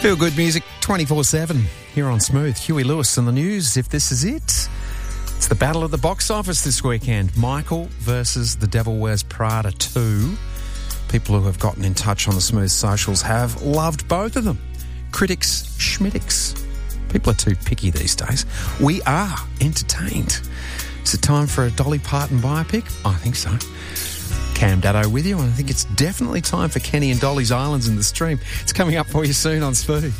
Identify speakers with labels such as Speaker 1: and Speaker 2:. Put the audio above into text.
Speaker 1: Feel good music 24/7 here on Smooth. Huey Lewis and the news. If this is it, it's the battle of the box office this weekend. Michael versus The Devil Wears Prada 2. People who have gotten in touch on the Smooth socials have loved both of them. Critics, schmitics. People are too picky these days. We are entertained. Is it time for a Dolly Parton biopic? I think so. Cam Daddo with you, and I think it's definitely time for Kenny and Dolly's Islands in the Stream. It's coming up for you soon on Smooth.